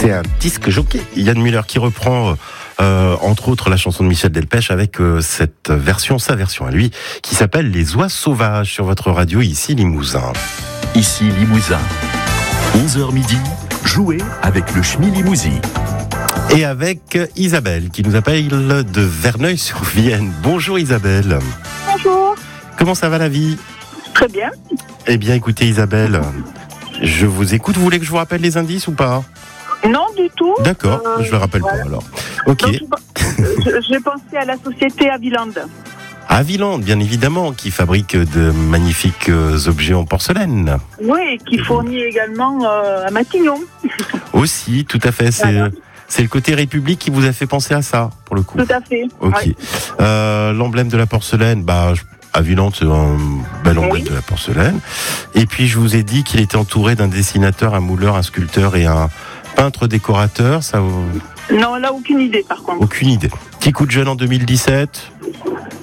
C'est un disque jockey, Yann Müller, qui reprend entre autres la chanson de Michel Delpech avec cette version, sa version à lui, qui s'appelle Les Oies Sauvages sur votre radio ici Limousin. Ici Limousin, 11h midi, jouez avec le Schmi-Limousin. Et avec Isabelle, qui nous appelle de Verneuil-sur-Vienne. Bonjour Isabelle. Bonjour. Comment ça va la vie ? Très bien. Eh bien écoutez Isabelle, je vous écoute. Vous voulez que je vous rappelle les indices ou pas ? Non, du tout. D'accord, je le rappelle voilà. pas alors. Ok. Donc, j'ai pensé à la société Aviland. Aviland, bien évidemment, qui fabrique de magnifiques objets en porcelaine. Oui, qui fournit également à Matignon. Aussi, tout à fait. Voilà. C'est le côté République qui vous a fait penser à ça, pour le coup. Tout à fait. Ok. Ouais. L'emblème de la porcelaine, Aviland, c'est un bel emblème de la porcelaine. Et puis, je vous ai dit qu'il était entouré d'un dessinateur, un mouleur, un sculpteur et un peintre décorateur. Ça vous... Non, là, aucune idée, par contre. Aucune idée. Petit coup de jeune en 2017. Comment ?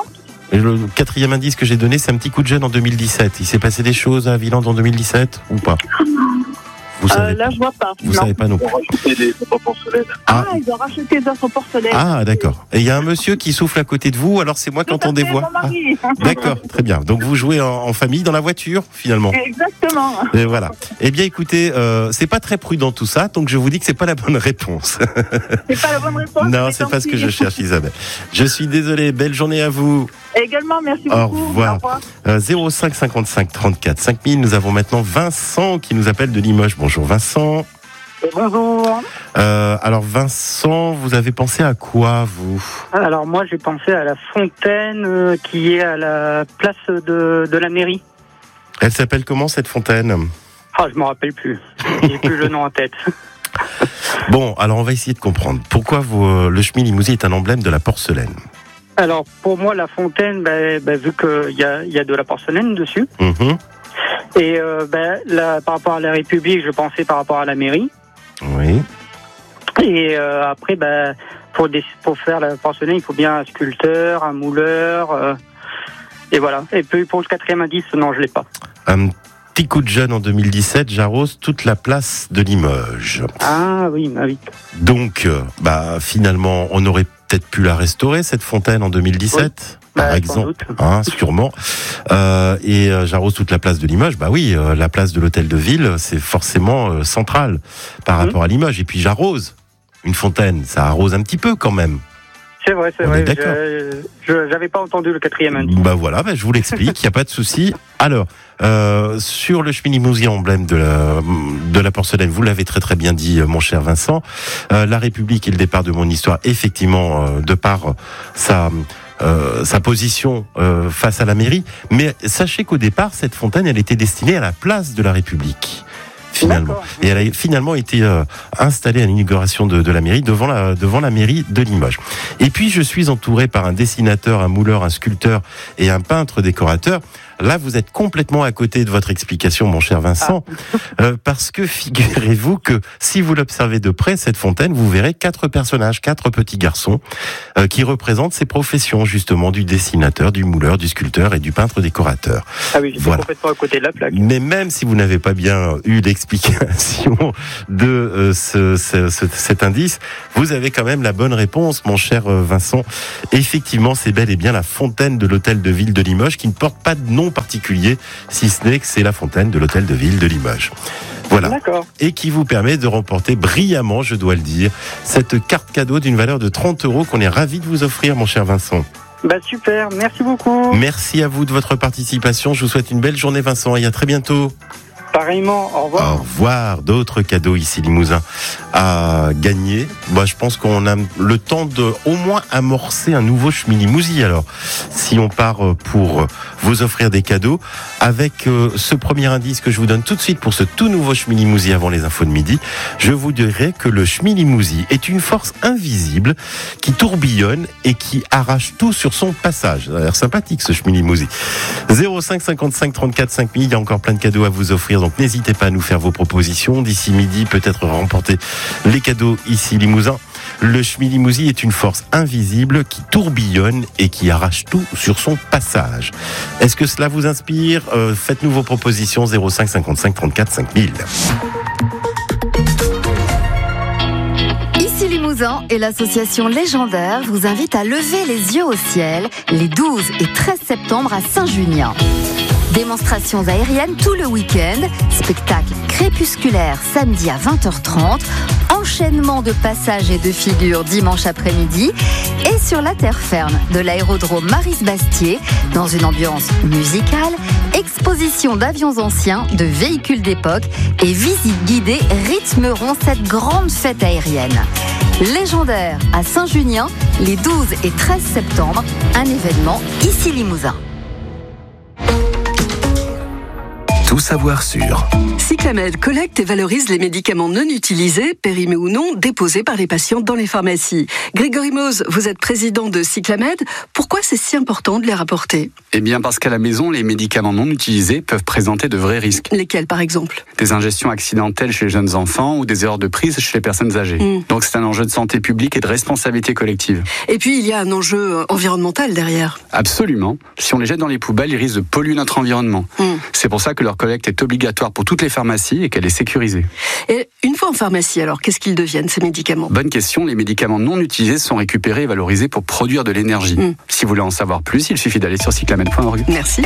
Et le quatrième indice que j'ai donné, c'est un petit coup de jeune en 2017. Il s'est passé des choses à Aviland en 2017 ou pas ? Vous savez là, pas. je vois pas. Vous savez pas non plus. Ils ont racheté des œuvres porcelaines. Ils ont racheté des œuvres porcelaines. Ah, d'accord. Et il y a un monsieur qui souffle à côté de vous, alors c'est moi qui entends des voix. Mon mari. D'accord, très bien. Donc vous jouez en famille, dans la voiture, finalement. Exactement. Et voilà. Eh bien, écoutez, c'est pas très prudent tout ça, donc je vous dis que c'est pas la bonne réponse. C'est pas la bonne réponse. Non, mais c'est tant pas ce que pis. je cherche, Isabelle. Je suis désolé. Belle journée à vous. Également, merci Au beaucoup. revoir. 05 55 34 5000. Nous avons maintenant Vincent qui nous appelle de Limoges. Bonjour Vincent. Bonjour. Alors Vincent, vous avez pensé à quoi vous ? Alors moi j'ai pensé à la fontaine qui est à la place de la mairie. Elle s'appelle comment cette fontaine ? Ah je m'en rappelle plus. J'ai plus le nom en tête. Bon, alors on va essayer de comprendre. Pourquoi le Schmi-Limousin est un emblème de la porcelaine ? Alors pour moi la fontaine, vu qu'il y a de la porcelaine dessus, et par rapport à la République, je pensais par rapport à la mairie. Oui. Et après, pour faire la porcelaine, il faut bien un sculpteur, un mouleur, et voilà. Et puis pour le quatrième indice, non, je l'ai pas. Un petit coup de jeune en 2017, j'arrose toute la place de Limoges. Ah oui, oui. Donc, finalement, on aurait peut-être pu la restaurer, cette fontaine, en 2017 par exemple, sûrement. Et j'arrose toute la place de Limoges. Oui, la place de l'hôtel de ville, c'est forcément central par rapport à Limoges. Et puis j'arrose une fontaine, ça arrose un petit peu quand même. C'est vrai. D'accord. J'avais pas entendu le quatrième indice. Voilà, je vous l'explique, il n'y a pas de souci. Alors, sur le Schmi-Limousin, emblème de la porcelaine, vous l'avez très très bien dit, mon cher Vincent. La République est le départ de mon histoire, effectivement, de par sa position face à la mairie. Mais sachez qu'au départ, cette fontaine, elle était destinée à la place de la République. Finalement. D'accord. Et elle a finalement été installée à l'inauguration de la mairie devant la mairie de Limoges. Et puis je suis entouré par un dessinateur, un mouleur, un sculpteur et un peintre décorateur. Là, vous êtes complètement à côté de votre explication, mon cher Vincent, parce que figurez-vous que si vous l'observez de près, cette fontaine, vous verrez 4 personnages, 4 petits garçons qui représentent ces professions, justement, du dessinateur, du mouleur, du sculpteur et du peintre décorateur. Ah oui, j'étais complètement à côté de la plaque. Mais même si vous n'avez pas bien eu l'explication de cet indice, vous avez quand même la bonne réponse, mon cher Vincent. Effectivement, c'est bel et bien la fontaine de l'hôtel de ville de Limoges qui ne porte pas de nom particulier, si ce n'est que c'est la fontaine de l'hôtel de ville de Limoges. Voilà. D'accord. Et qui vous permet de remporter brillamment, je dois le dire, cette carte cadeau d'une valeur de 30 € qu'on est ravis de vous offrir, mon cher Vincent. Super, merci beaucoup. Merci à vous de votre participation. Je vous souhaite une belle journée, Vincent, et à très bientôt. Pareillement, au revoir. Au revoir. D'autres cadeaux ici, Limousin, à gagner. Je pense qu'on a le temps de au moins amorcer un nouveau Schmi-Limousin. Alors, si on part pour vous offrir des cadeaux, avec ce premier indice que je vous donne tout de suite pour ce tout nouveau Schmi-Limousin avant les infos de midi, je vous dirai que le Schmi-Limousin est une force invisible qui tourbillonne et qui arrache tout sur son passage. Ça a l'air sympathique, ce Schmi-Limousin. 05 55 34 5000, il y a encore plein de cadeaux à vous offrir. Donc n'hésitez pas à nous faire vos propositions. D'ici midi, peut-être remporter les cadeaux ici Limousin. Le Schmi-Limousin est une force invisible qui tourbillonne et qui arrache tout sur son passage. Est-ce que cela vous inspire ? Faites-nous vos propositions 05 55 34 5000. Limousin et l'association Légendaire vous invitent à lever les yeux au ciel les 12 et 13 septembre à Saint-Junien. Démonstrations aériennes tout le week-end, spectacle crépusculaire samedi à 20h30, enchaînement de passages et de figures dimanche après-midi et sur la terre ferme de l'aérodrome Maris-Bastier, dans une ambiance musicale, exposition d'avions anciens, de véhicules d'époque et visites guidées rythmeront cette grande fête aérienne. Légendaire à Saint-Junien, les 12 et 13 septembre, un événement ici Limousin. Tout savoir sur Cyclamed collecte et valorise les médicaments non utilisés, périmés ou non, déposés par les patients dans les pharmacies. Grégory Mose, vous êtes président de Cyclamed. Pourquoi c'est si important de les rapporter ? Eh bien parce qu'à la maison, les médicaments non utilisés peuvent présenter de vrais risques. Lesquels par exemple ? Des ingestions accidentelles chez les jeunes enfants ou des erreurs de prise chez les personnes âgées. Donc c'est un enjeu de santé publique et de responsabilité collective. Et puis il y a un enjeu environnemental derrière. Absolument. Si on les jette dans les poubelles, ils risquent de polluer notre environnement. C'est pour ça que leur collecte est obligatoire pour toutes les pharmacies et qu'elle est sécurisée. Et une fois en pharmacie, alors, qu'est-ce qu'ils deviennent, ces médicaments ? Bonne question, les médicaments non utilisés sont récupérés et valorisés pour produire de l'énergie. Si vous voulez en savoir plus, il suffit d'aller sur cyclamed.org. Merci.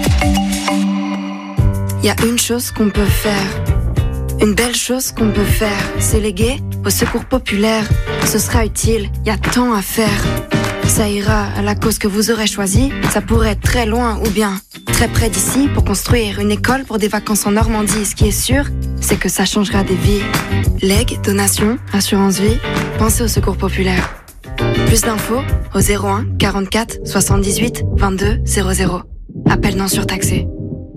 Il y a une chose qu'on peut faire, une belle chose qu'on peut faire, c'est léguer au secours populaire. Ce sera utile, il y a tant à faire. Ça ira à la cause que vous aurez choisie, ça pourrait être très loin ou bien très près d'ici pour construire une école pour des vacances en Normandie. Ce qui est sûr, c'est que ça changera des vies. Legs, donations, assurance vie, pensez au secours populaire. Plus d'infos au 01 44 78 22 00. Appel non surtaxé.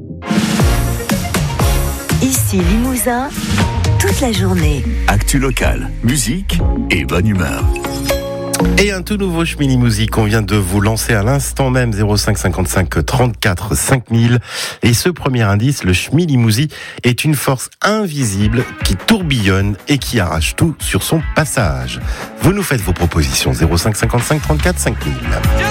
Ici Limousin, toute la journée. Actu locale, musique et bonne humeur. Et un tout nouveau Schmillimousi qu'on vient de vous lancer à l'instant même, 05 55 34 5000. Et ce premier indice, le Schmillimousi, est une force invisible qui tourbillonne et qui arrache tout sur son passage. Vous nous faites vos propositions, 05 55 34 5000.